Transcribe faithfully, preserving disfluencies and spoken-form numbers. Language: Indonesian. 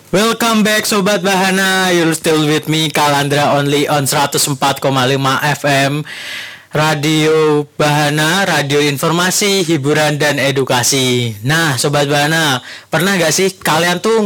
Welcome back Sobat Bahana. You're still with me Kalandra only on seratus empat koma lima F M Radio Bahana, radio informasi, hiburan dan edukasi. Nah Sobat Bahana, pernah gak sih kalian tuh